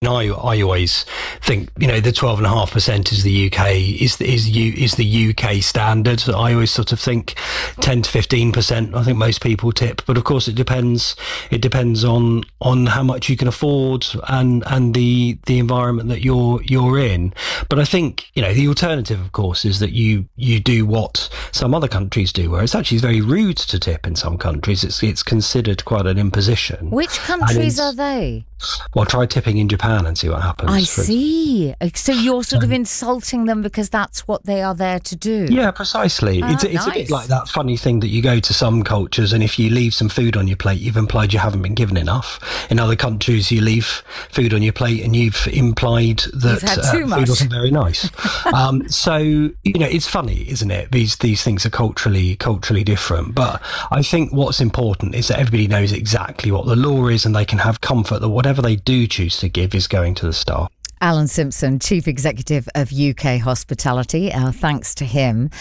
I always think, the 12.5% is the UK is the UK standard. I always sort of think 10 to 15%. I think most people tip, but of course it depends. It depends on how much you can afford and the environment that you're in. But I think the alternative, of course, is that you do what some other countries do, where it's actually very rude to tip in some countries. It's considered quite an imposition. Which countries are they? Well, try tipping in Japan and see what happens. I see. So you're sort of insulting them because that's what they are there to do. Yeah, precisely. It's nice. A bit like that funny thing that you go to some cultures and if you leave some food on your plate, you've implied you haven't been given enough. In other countries, you leave food on your plate and you've implied that food wasn't very nice. So, it's funny, isn't it? These things are culturally different. But I think what's important is that everybody knows exactly what the law is and they can have comfort that whatever they do choose to give is going to the staff. Alan Simpson, Chief Executive of UK Hospitality. Thanks to him.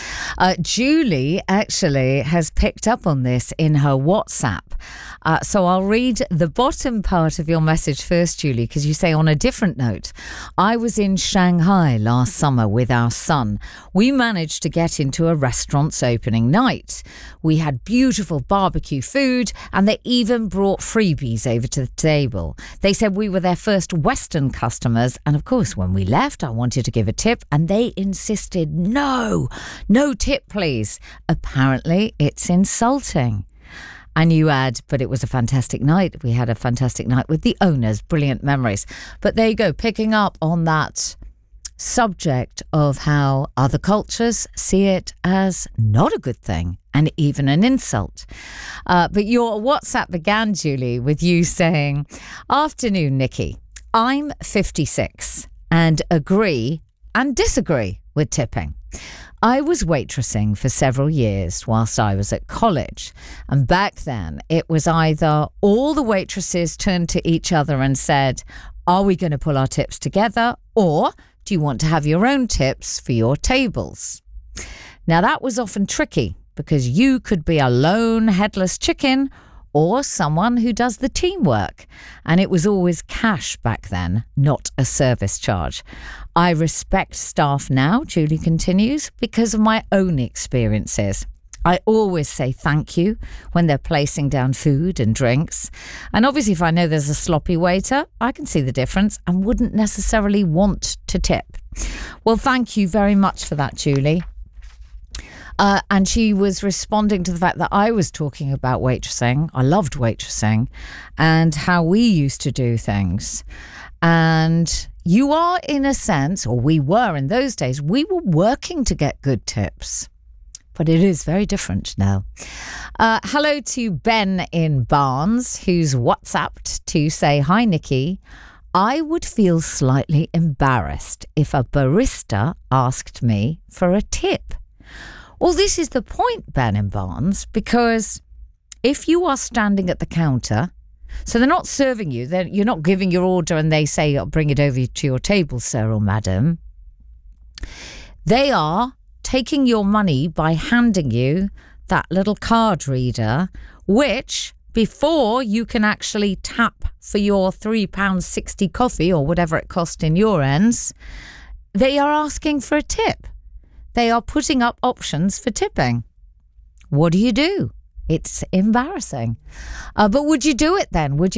Julie actually has picked up on this in her WhatsApp. So I'll read the bottom part of your message first, Julie, because you say, on a different note, I was in Shanghai last summer with our son. We managed to get into a restaurant's opening night. We had beautiful barbecue food and they even brought freebies over to the table. They said we were their first Western customers. And of course, when we left, I wanted to give a tip and they insisted, no tip, please. Apparently, it's insulting. And you add, but it was a fantastic night. We had a fantastic night with the owners. Brilliant memories. But there you go, picking up on that subject of how other cultures see it as not a good thing and even an insult. But your WhatsApp began, Julie, with you saying, afternoon, Nikki. I'm 56 and agree and disagree with tipping. I was waitressing for several years whilst I was at college. And back then, it was either all the waitresses turned to each other and said, are we going to pull our tips together? Or do you want to have your own tips for your tables? Now, that was often tricky because you could be a lone headless chicken or someone who does the teamwork. And it was always cash back then, not a service charge. I respect staff now, Julie continues, because of my own experiences. I always say thank you when they're placing down food and drinks. And obviously, if I know there's a sloppy waiter, I can see the difference and wouldn't necessarily want to tip. Well, thank you very much for that, Julie. And she was responding to the fact that I was talking about waitressing. I loved waitressing and how we used to do things. And you are, in a sense, or we were in those days, we were working to get good tips. But it is very different now. Hello to Ben in Barnes, who's WhatsApped to say, hi, Nikki. I would feel slightly embarrassed if a barista asked me for a tip. Well, this is the point, Ben and Barnes, because if you are standing at the counter, so they're not serving you, you're not giving your order and they say, I'll bring it over to your table, sir or madam. They are taking your money by handing you that little card reader, which before you can actually tap for your £3.60 coffee or whatever it cost in your ends, they are asking for a tip. They are putting up options for tipping. What do you do? It's embarrassing. But would you do it then? Would you?